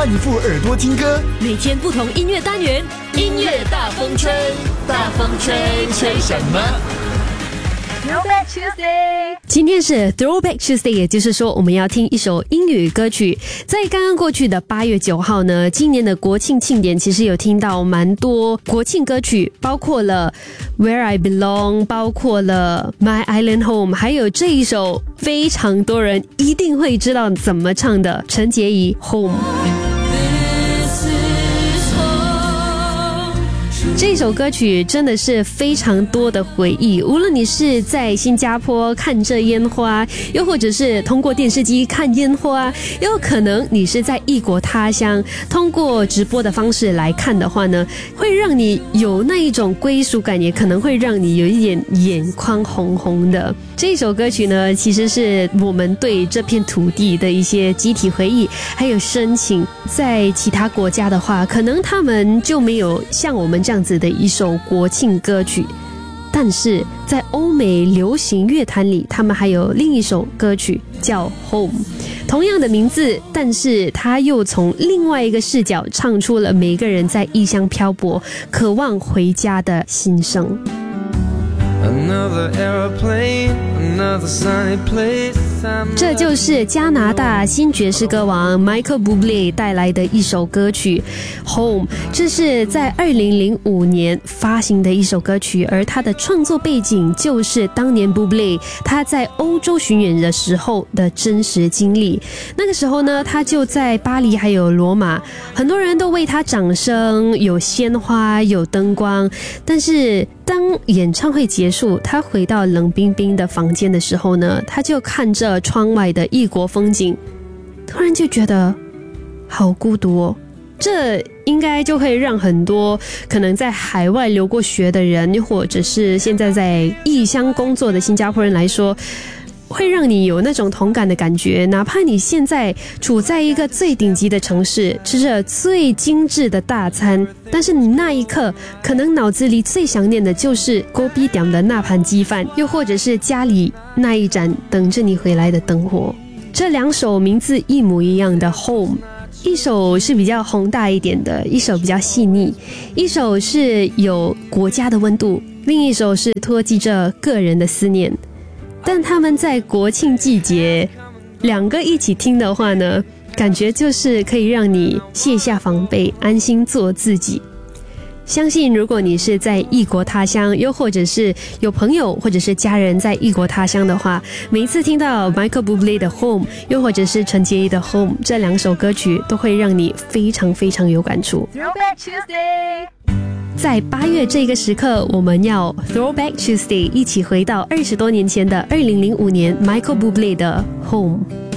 换一副耳朵听歌， 每天不同音乐单元， 音乐大风吹，大风吹，吹什么 ？Throwback Tuesday， 今天是 Throwback Tuesday， 也就是说我们要听一首英语歌曲。在刚刚过去的8月9号呢，今年的国庆庆典其实有听到蛮多国庆歌曲，包括了 Where I Belong， 包括了 My Island Home， 还有这一首非常多人一定会知道怎么唱的陈洁仪 Home。这首歌曲真的是非常多的回忆，无论你是在新加坡看着烟花，又或者是通过电视机看烟花，又有可能你是在异国他乡通过直播的方式来看的话呢，会让你有那一种归属感，也可能会让你有一点眼眶红红的。这首歌曲呢，其实是我们对这片土地的一些集体回忆还有深情。在其他国家的话，可能他们就没有像我们这样子的一首国庆歌曲，但是在欧美流行乐坛里，他们还有另一首歌曲叫 Home， 同样的名字，但是他又从另外一个视角唱出了每个人在异乡漂泊渴望回家的心声。这就是加拿大新爵士歌王 Michael Bublé 带来的一首歌曲 Home， 这是在2005年发行的一首歌曲，而他的创作背景就是当年 Bublé 他在欧洲巡演的时候的真实经历。那个时候呢，他就在巴黎还有罗马，很多人都为他掌声，有鲜花有灯光，但是当演唱会结束，他回到冷冰冰的房间的时候呢，他就看着窗外的异国风景，突然就觉得好孤独哦。这应该就会让很多可能在海外留过学的人，或者是现在在异乡工作的新加坡人来说，会让你有那种同感的感觉。哪怕你现在处在一个最顶级的城市，吃着最精致的大餐，但是你那一刻可能脑子里最想念的就是锅边点的那盘鸡饭，又或者是家里那一盏等着你回来的灯火。这两首名字一模一样的 Home， 一首是比较宏大一点的，一首比较细腻，一首是有国家的温度，另一首是托寄着个人的思念。但他们在国庆季节两个一起听的话呢，感觉就是可以让你卸下防备，安心做自己。相信如果你是在异国他乡，又或者是有朋友或者是家人在异国他乡的话，每一次听到 Michael Bublé 的 Home， 又或者是陈洁仪的 Home， 这两首歌曲都会让你非常非常有感触。Throwback Tuesday，在8月这个时刻，我们要 Throwback Tuesday， 一起回到20多年前的2005年 Michael Bublé 的 Home。